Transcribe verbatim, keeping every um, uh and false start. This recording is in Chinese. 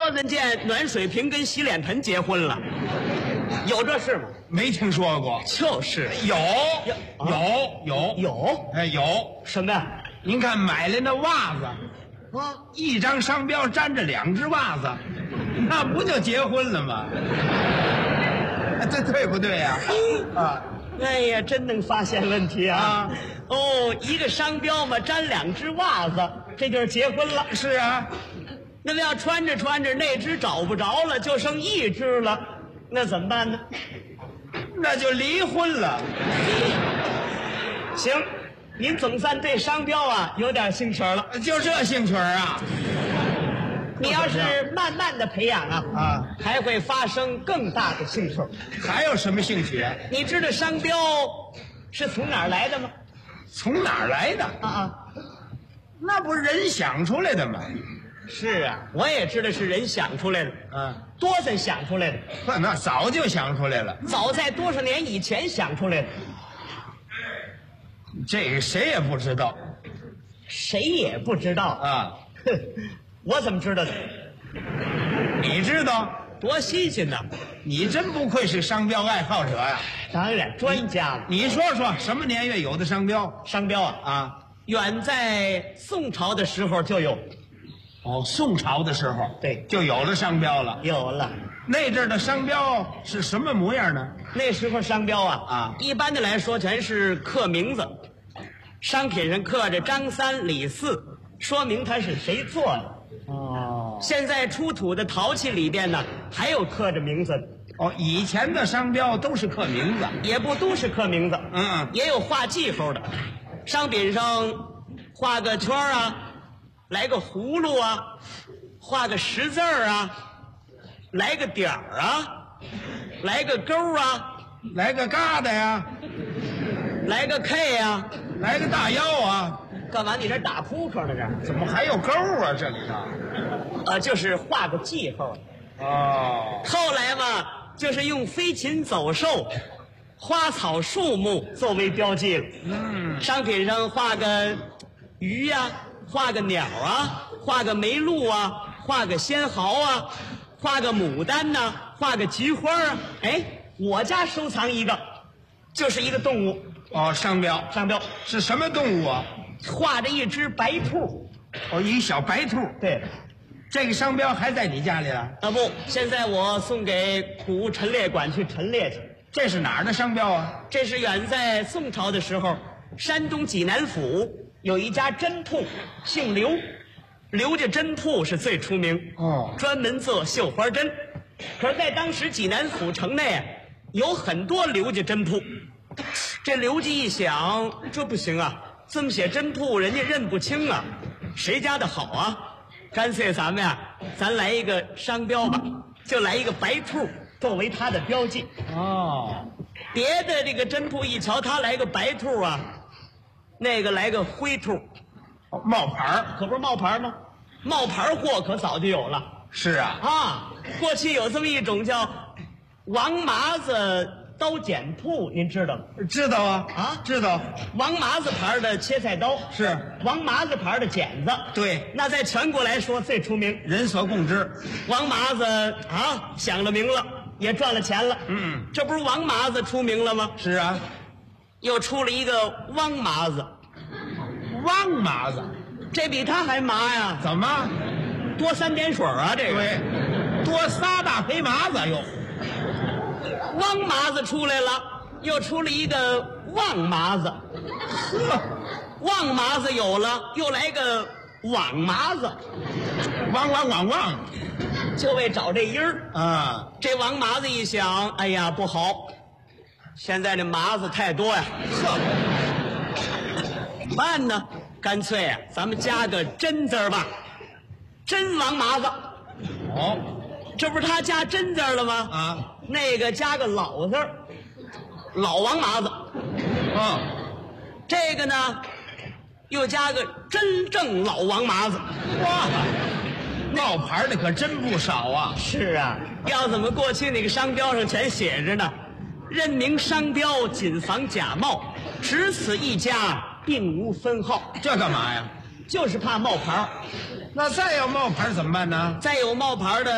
多人见暖水瓶跟洗脸盆结婚了，有这事吗？ 没听说过。 就是有有有有有哎有什么呀？ 您看买来那袜子， 啊， 一张商标粘着两只袜子，那不就结婚了吗？这对不对呀？啊， 哎呀，真能发现问题啊！ 啊哦，一个商标嘛，粘两只袜子，这就是结婚了。 是啊， 那么要穿着穿着，那只找不着了，就剩一只了，那怎么办呢？ 那就离婚了。 行，您总算对商标啊有点兴趣了。 就这兴趣啊？ 你要是慢慢的培养啊， 啊， 还会发生更大的兴趣。 还有什么兴趣？ 你知道商标是从哪儿来的吗？ 从哪儿来的？ 啊啊， 那不是人想出来的吗？ 是啊，我也知道是人想出来的， 啊， 多森想出来的， 那早就想出来了。 早在多少年以前想出来的， 这个谁也不知道谁也不知道。 啊。 哼，我怎么知道的？ 你知道？ 多新鲜呐！ 你真不愧是商标爱好者呀！ 当然，专家了。 你说说，什么年月有的商标商标啊， 啊？ 远在宋朝的时候就有， 哦，宋朝的时候， 对就有了商标了。 有了。 那阵儿的商标是什么模样呢？ 那时候商标啊啊一般的来说全是刻名字，商品上刻着张三李四，说明它是谁做的。 哦现在出土的陶器里边呢，还有刻着名字的， 哦，以前的商标都是刻名字。 也不都是刻名字， 嗯嗯， 也有画记号的，商品上画个圈啊，来个葫芦啊，画个十字儿啊，来个点儿啊，来个勾啊， 来个疙瘩呀， 来个 K 啊， 来个大腰啊， 干嘛？你这打扑克呢？这怎么还有勾啊？这里头？ 呃，就是画个记号。 哦， 后来嘛，就是用飞禽走兽、花草树木作为标记了。 嗯， 商品上画个鱼呀、啊，画个鸟啊，画个梅鹿啊，画个仙毫啊，画个牡丹呐、啊，画个菊花啊。哎，我家收藏一个，就是一个动物哦，商标商标， 是什么动物啊？ 画着一只白兔。 哦，一小白兔。 对， 这个商标还在你家里了？ 啊不，现在我送给古物陈列馆去陈列去。 这是哪儿的商标啊？ 这是远在宋朝的时候，山东济南府有一家针铺，姓刘，刘家针铺是最出名哦专门做绣花针。可是，在当时济南府城内啊，有很多刘家针铺。这刘家一想，这不行啊，这么写针铺，人家认不清啊，谁家的好啊？干脆咱们呀、啊，咱来一个商标吧，就来一个白兔作为它的标记。 哦， 别的这个针铺一瞧，他来个白兔啊，那个来个灰兔， 哦冒牌儿。 可不是冒牌吗？冒牌货可早就有了是啊。 啊！过去有这么一种叫王麻子刀剪铺，您知道吗？ 知道啊。 啊知道。 王麻子牌的切菜刀是王麻子牌的剪子， 对， 那在全国来说最出名。 人所共知。 王麻子啊，响了名了，也赚了钱了。 嗯， 这不是王麻子出名了吗？ 是啊。 又出了一个汪麻子， 汪麻子。 这比他还麻呀， 怎么？ 多三点水啊！这个对，多仨大肥麻子哟。 汪麻子出来了，又出了一个旺麻子， 呵， 旺麻子有了，又来个网麻子， 汪汪汪汪就为找这音儿。 啊！ 这王麻子一想，哎呀不好，现在这麻子太多呀， 呵， 怎么办呢？干脆啊，咱们加个真字儿吧，真王麻子。 哦这不是他加真字儿了吗？ 啊， 那个加个老字儿，老王麻子。 嗯， 这个呢，又加个真正老王麻子。 哇，冒牌的可真不少啊。 是啊，要怎么过去那个商标上全写着呢？任明商标，谨防假冒，只此一家，并无分号。 这干嘛呀？ 就是怕冒牌儿。 那再要冒牌怎么办呢？ 再有冒牌的